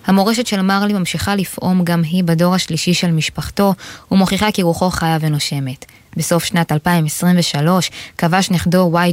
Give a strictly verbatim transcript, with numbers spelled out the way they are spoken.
המורשת של מרלי ממשיכה לפעום גם היא בדור השלישי של משפחתו, ומוכיחה כי רוחו חיה ונושמת. בסוף שנת אלפיים עשרים ושלוש כבש נכדו וייד